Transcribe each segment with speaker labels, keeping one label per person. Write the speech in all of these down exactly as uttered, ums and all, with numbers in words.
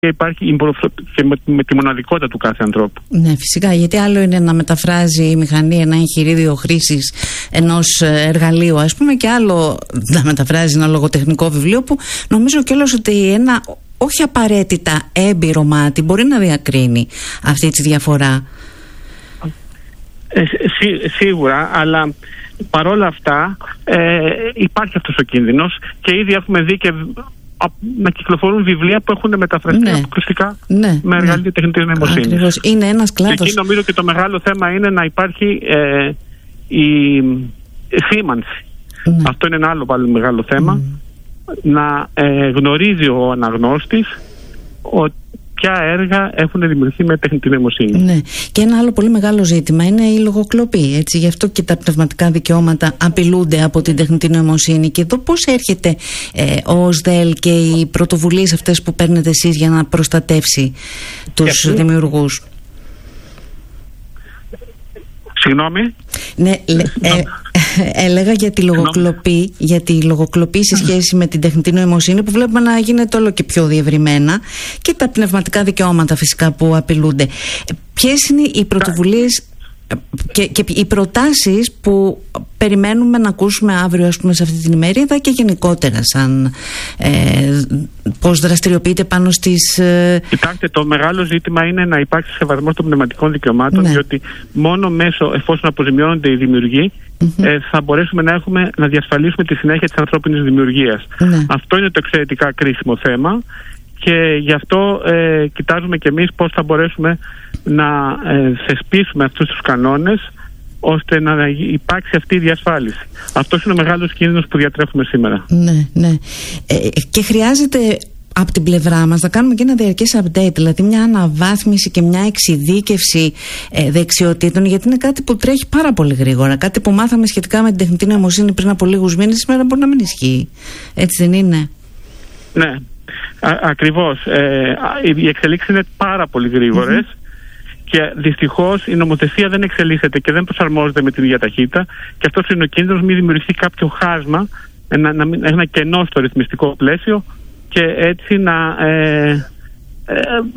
Speaker 1: υπάρχει και με τη μοναδικότητα του κάθε ανθρώπου.
Speaker 2: Ναι, φυσικά, γιατί άλλο είναι να μεταφράζει η μηχανή ένα εγχειρίδιο χρήσης ενός εργαλείου, ας πούμε, και άλλο να μεταφράζει ένα λογοτεχνικό βιβλίο, που νομίζω κιόλας ότι ένα όχι απαραίτητα έμπειρο μάτι μπορεί να διακρίνει αυτή τη διαφορά.
Speaker 1: Ε, σί, σίγουρα, αλλά παρόλα αυτά ε, υπάρχει αυτός ο κίνδυνος και ήδη έχουμε δει και να κυκλοφορούν βιβλία που έχουν μεταφραστεί
Speaker 2: ναι.
Speaker 1: αποκλειστικά
Speaker 2: ναι,
Speaker 1: με εργαλείο ναι. τεχνητής νοημοσύνης.
Speaker 2: Ακριβώς. Είναι ένας κλάδος.
Speaker 1: Και εκεί νομίζω και το μεγάλο θέμα είναι να υπάρχει ε, η σήμανση. Ναι. Αυτό είναι ένα άλλο πάλι μεγάλο θέμα. Mm. Να ε, γνωρίζει ο αναγνώστης ότι ποια έργα έχουν δημιουργηθεί με τεχνητή νοημοσύνη.
Speaker 2: Ναι. Και ένα άλλο πολύ μεγάλο ζήτημα είναι η λογοκλοπή. Έτσι. Γι' αυτό και τα πνευματικά δικαιώματα απειλούνται από την τεχνητή νοημοσύνη. Και εδώ πώς έρχεται ε, ο ΟΣΔΕΛ και οι πρωτοβουλίες αυτές που παίρνετε εσείς για να προστατεύσει τους και δημιουργούς?
Speaker 1: Συγγνώμη.
Speaker 2: Ναι, ε, έλεγα για τη λογοκλοπή, για τη λογοκλοπή σε σχέση με την τεχνητή νοημοσύνη, που βλέπουμε να γίνεται όλο και πιο διευρυμένα, και τα πνευματικά δικαιώματα φυσικά που απειλούνται. Ποιες είναι οι πρωτοβουλίες και, και οι προτάσεις που περιμένουμε να ακούσουμε αύριο, ας πούμε, σε αυτή την ημερίδα, και γενικότερα σαν ε, πώς δραστηριοποιείται πάνω στις... Ε...
Speaker 1: Κοιτάξτε, το μεγάλο ζήτημα είναι να υπάρξει σεβασμός των πνευματικών δικαιωμάτων, ναι. διότι μόνο μέσω, εφόσον αποζημιώνονται οι δημιουργοί, mm-hmm. ε, θα μπορέσουμε να, έχουμε, να διασφαλίσουμε τη συνέχεια της ανθρώπινης δημιουργίας. Ναι. Αυτό είναι το εξαιρετικά κρίσιμο θέμα, και γι' αυτό ε, κοιτάζουμε κι εμείς πώς θα μπορέσουμε να ε, θεσπίσουμε αυτούς τους κανόνες, ώστε να υπάρξει αυτή η διασφάλιση. Αυτός είναι ο μεγάλος κίνδυνος που διατρέχουμε σήμερα.
Speaker 2: Ναι, ναι. Ε, και χρειάζεται από την πλευρά μας να κάνουμε και ένα διαρκές update, δηλαδή μια αναβάθμιση και μια εξειδίκευση ε, δεξιοτήτων, γιατί είναι κάτι που τρέχει πάρα πολύ γρήγορα. Κάτι που μάθαμε σχετικά με την τεχνητή νοημοσύνη πριν από λίγους μήνες, σήμερα μπορεί να μην ισχύει. Έτσι δεν είναι?
Speaker 1: Ναι, α, ακριβώς. Ε, οι εξελίξεις είναι πάρα πολύ γρήγορες. Mm-hmm. Και δυστυχώς η νομοθεσία δεν εξελίσσεται και δεν προσαρμόζεται με την ίδια ταχύτητα, και αυτός είναι ο κίνδυνος, μην δημιουργηθεί κάποιο χάσμα, ένα, ένα κενό στο ρυθμιστικό πλαίσιο, και έτσι να, ε, ε, ε,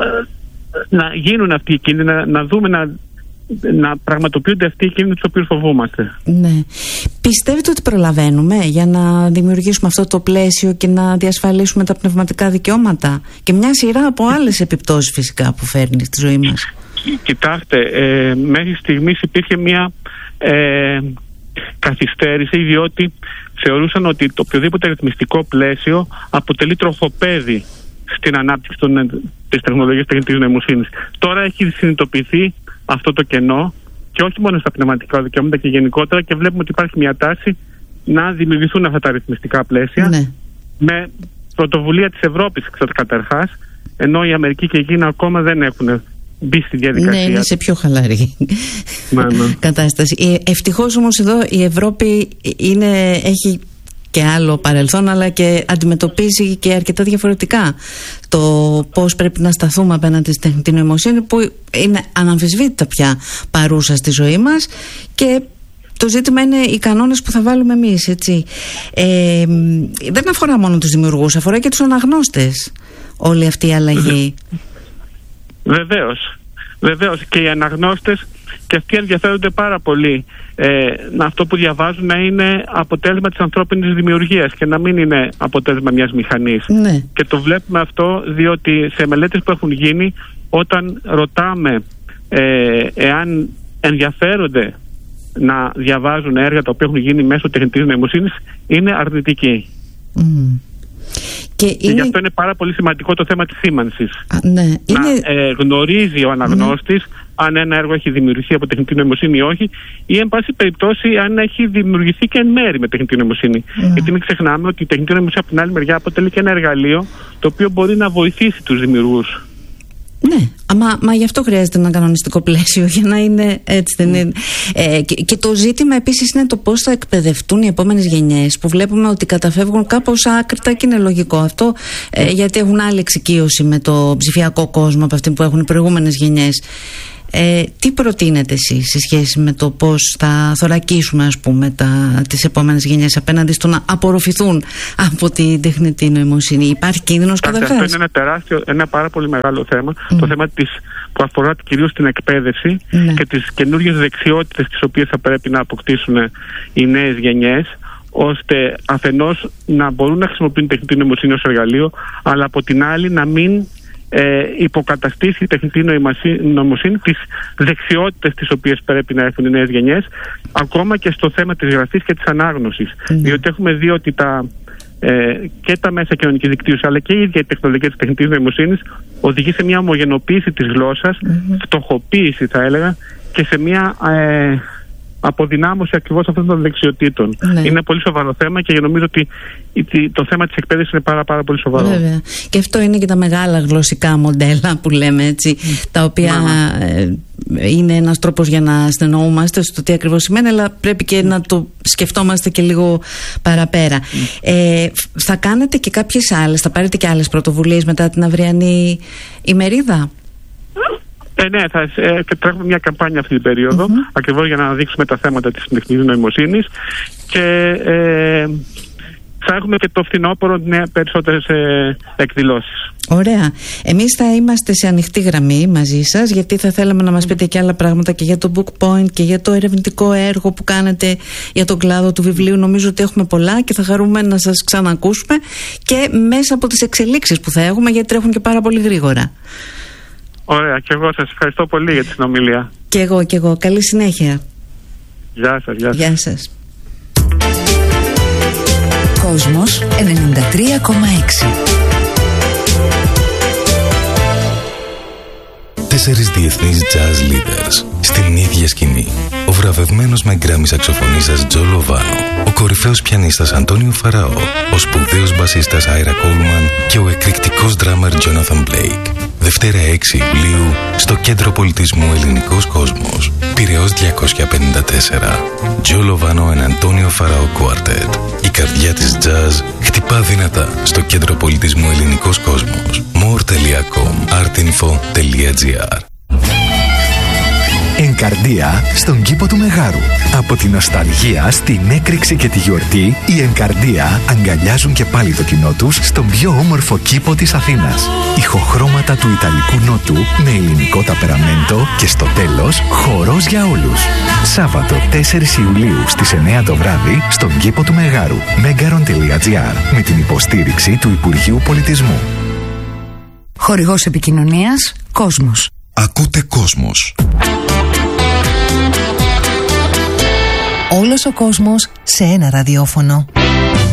Speaker 1: να γίνουν αυτοί οι κίνδυνοι, να, να δούμε να, να πραγματοποιούνται αυτοί οι κίνδυνοι τους οποίους φοβούμαστε.
Speaker 2: Ναι. Πιστεύετε ότι προλαβαίνουμε για να δημιουργήσουμε αυτό το πλαίσιο και να διασφαλίσουμε τα πνευματικά δικαιώματα και μια σειρά από άλλες επιπτώσεις φυσικά που φέρνει στη ζωή μας?
Speaker 1: Κοιτάξτε, ε, μέχρι στιγμής υπήρχε μια ε, καθυστέρηση, διότι θεωρούσαν ότι το οποιοδήποτε ρυθμιστικό πλαίσιο αποτελεί τροχοπέδι στην ανάπτυξη των, της τεχνολογίας τεχνητής νοημοσύνης. Τώρα έχει συνειδητοποιηθεί αυτό το κενό, και όχι μόνο στα πνευματικά δικαιώματα και γενικότερα, και βλέπουμε ότι υπάρχει μια τάση να δημιουργηθούν αυτά τα ρυθμιστικά πλαίσια, ναι. με πρωτοβουλία της Ευρώπης καταρχάς, ενώ η Αμερική και η Κίνα ακόμα δεν έχουν μπει στη διαδικασία.
Speaker 2: Ναι, είναι σε πιο χαλαρή ναι, ναι. κατάσταση. Ευτυχώς όμως εδώ η Ευρώπη είναι, έχει και άλλο παρελθόν, αλλά και αντιμετωπίζει και αρκετά διαφορετικά το πώς πρέπει να σταθούμε απέναντι στη τεχνητή νοημοσύνη, που είναι αναμφισβήτητα πια παρούσα στη ζωή μας, και το ζήτημα είναι οι κανόνες που θα βάλουμε εμείς, έτσι. Ε, δεν αφορά μόνο τους δημιουργούς, αφορά και τους αναγνώστες όλη αυτή η αλλαγή.
Speaker 1: Βεβαίως, βεβαίως, και οι αναγνώστες και αυτοί ενδιαφέρονται πάρα πολύ ε, αυτό που διαβάζουν να είναι αποτέλεσμα της ανθρώπινης δημιουργίας και να μην είναι αποτέλεσμα μιας μηχανής.
Speaker 2: Ναι.
Speaker 1: Και το βλέπουμε αυτό διότι σε μελέτες που έχουν γίνει, όταν ρωτάμε ε, εάν ενδιαφέρονται να διαβάζουν έργα τα οποία έχουν γίνει μέσω τεχνητής νοημοσύνης, είναι αρνητικοί. Mm. Και, είναι... και γι' αυτό είναι πάρα πολύ σημαντικό το θέμα της σήμανσης.
Speaker 2: Α, ναι.
Speaker 1: Να
Speaker 2: είναι...
Speaker 1: ε, γνωρίζει ο αναγνώστης ναι. αν ένα έργο έχει δημιουργηθεί από τεχνητή νοημοσύνη ή όχι, ή εν πάση περιπτώσει αν έχει δημιουργηθεί και εν μέρη με τεχνητή νοημοσύνη. Ναι. Γιατί μην ξεχνάμε ότι η τεχνητή νοημοσύνη από την άλλη μεριά αποτελεί και ένα εργαλείο το οποίο μπορεί να βοηθήσει τους δημιουργούς.
Speaker 2: Ναι, μα, μα γι' αυτό χρειάζεται ένα κανονιστικό πλαίσιο, για να είναι έτσι, δεν είναι. Ε, και, και το ζήτημα επίσης είναι το πώς θα εκπαιδευτούν οι επόμενες γενιές, που βλέπουμε ότι καταφεύγουν κάπως άκρητα, και είναι λογικό αυτό, ε, γιατί έχουν άλλη εξοικείωση με το ψηφιακό κόσμο από αυτή που έχουν οι προηγούμενες γενιές. Ε, τι προτείνετε εσείς σε σχέση με το πώς θα θωρακίσουμε, ας πούμε, τα, τις επόμενες γενιές απέναντι στο να απορροφηθούν από την τεχνητή νοημοσύνη? Υπάρχει κίνδυνος καταρχάς?
Speaker 1: Αυτό είναι ένα τεράστιο, ένα πάρα πολύ μεγάλο θέμα. Mm. Το θέμα της, που αφορά κυρίως την εκπαίδευση mm. και τις καινούργιες δεξιότητες τις οποίες θα πρέπει να αποκτήσουν οι νέες γενιές, ώστε αφενός να μπορούν να χρησιμοποιούν τεχνητή νοημοσύνη ως εργαλείο, αλλά από την άλλη να μην ε, υποκαταστήσει η τεχνητή νοημοσύνη τις δεξιότητες τις οποίες πρέπει να έχουν οι νέες γενιές, ακόμα και στο θέμα της γραφής και της ανάγνωσης. Mm. Διότι έχουμε δει ότι τα, ε, και τα μέσα κοινωνικής δικτύωσης, αλλά και η ίδια η τεχνολογία της τεχνητής νοημοσύνης οδηγεί σε μια ομογενοποίηση της γλώσσας, mm-hmm. φτωχοποίηση θα έλεγα, και σε μια ε, αποδυνάμωση ακριβώς αυτών των δεξιοτήτων. Ναι. Είναι πολύ σοβαρό θέμα και νομίζω ότι το θέμα της εκπαίδευσης είναι πάρα, πάρα πολύ σοβαρό.
Speaker 2: Βέβαια. Και αυτό είναι και τα μεγάλα γλωσσικά μοντέλα που λέμε, έτσι, τα οποία ε, είναι ένας τρόπος για να συνεννοούμαστε στο τι ακριβώς σημαίνει, αλλά πρέπει και να το σκεφτόμαστε και λίγο παραπέρα. Mm. Ε, θα κάνετε και κάποιες άλλες, θα πάρετε και άλλες πρωτοβουλίες μετά την αυριανή ημερίδα?
Speaker 1: Ε, ναι, θα ε, τρέχουμε μια καμπάνια αυτή την περίοδο, mm-hmm. ακριβώς για να δείξουμε τα θέματα της τεχνητής νοημοσύνης, και ε, θα έχουμε και το φθινόπωρο ναι, περισσότερες ε, εκδηλώσεις.
Speaker 2: Ωραία. Εμείς θα είμαστε σε ανοιχτή γραμμή μαζί σας, γιατί θα θέλαμε να μας πείτε και άλλα πράγματα και για το Book Point και για το ερευνητικό έργο που κάνετε για τον κλάδο του βιβλίου. Νομίζω ότι έχουμε πολλά και θα χαρούμε να σας ξανακούσουμε και μέσα από τις εξελίξεις που θα έχουμε, γιατί τρέχουν και πάρα πολύ γρήγορα.
Speaker 1: Ωραία, και εγώ σας ευχαριστώ πολύ για τη συνομιλία.
Speaker 2: Και εγώ, και εγώ. Καλή συνέχεια.
Speaker 1: Γεια σας, γεια σας.
Speaker 2: Γεια σας.
Speaker 3: Κόσμος ενενήντα τρία κόμμα έξι.
Speaker 4: Τέσσερις διεθνείς jazz leaders στην ίδια σκηνή. Ο βραβευμένος με γκράμι σαξοφωνίστας Τζο Λοβάνο, ο κορυφαίος πιανίστας Αντώνιο Φαραώ, ο σπουδαίος μπασίστας Άιρα Κόλμαν και ο εκρηκτικός ντράμερ Τζόναθαν Μπλέικ. Δευτέρα έξι Ιουλίου στο Κέντρο Πολιτισμού Ελληνικός Κόσμος, Πειραιώς διακόσια πενήντα τέσσερα. Τζο Λοβάνο and Αντώνιο Φαραώ Quartet. Η καρδιά της jazz χτυπά δυνατά στο Κέντρο Πολιτισμού Ελληνικός Κόσμος. more τελεία com, artinfo τελεία gr.
Speaker 5: Ενκαρδία στον κήπο του Μεγάρου. Από την νοσταλγία στην έκρηξη και τη γιορτή, οι Ενκαρδία αγκαλιάζουν και πάλι το κοινό τους στον πιο όμορφο κήπο της Αθήνας. Ηχοχρώματα του Ιταλικού Νότου με ελληνικό ταπεραμέντο και στο τέλος χορός για όλους. Σάββατο τέσσερις Ιουλίου στις εννιά το βράδυ στον κήπο του Μεγάρου. megaron τελεία gr με την υποστήριξη του Υπουργείου Πολιτισμού.
Speaker 3: Χορηγός επικοινωνίας Κόσμος.
Speaker 4: Ακούτε Κόσμος.
Speaker 3: Όλος ο κόσμος σε ένα ραδιόφωνο.